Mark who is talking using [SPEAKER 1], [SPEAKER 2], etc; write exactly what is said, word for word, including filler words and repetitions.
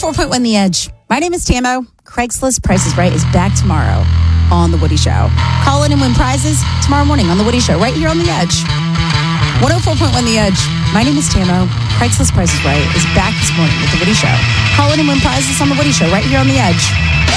[SPEAKER 1] four point one The Edge. My name is Tamo. Craigslist Price is Right is back tomorrow on The Woody Show. Call in and win prizes tomorrow morning on The Woody Show, right here on The Edge. one oh four point one The Edge. My name is Tamo. Craigslist Price is Right is back this morning with The Woody Show. Call in and win prizes on The Woody Show, right here on The Edge.